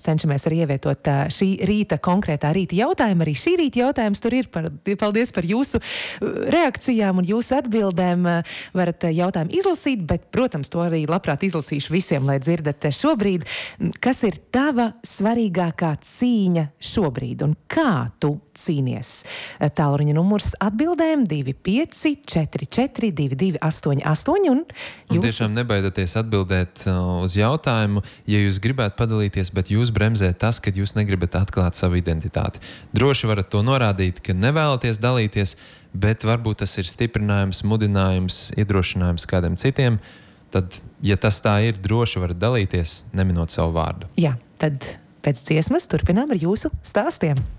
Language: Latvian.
cenšamies arī ievietot šī rīta konkrētā rīta jautājumu. Arī šī rīta jautājums tur ir. Paldies par jūsu reakcijām un jūsu atbildēm. Varat jautājumu izlasīt, bet, protams, to arī labprāt izlasīšu visiem, lai dzirdat šobrīd. Kas ir tava svarīgākā cīņa šobrīd un kā tu cīnies? Tālruņa numurs atbildēm 25 44 22 88 un tiešām nebaidieties atbildēt uz jautājumu, ja jūs gribētu padalīties, bet jūs bremzē tas, kad jūs negribat atklāt savu identitāti. Droši varat to norādīt, ka nevēlaties dalīties, bet varbūt tas ir stiprinājums, mudinājums, iedrošinājums kādiem citiem. Tad, ja tas tā ir, droši varat dalīties, neminot savu vārdu. Jā, tad pēc dziesmas turpinām ar jūsu stāstiem.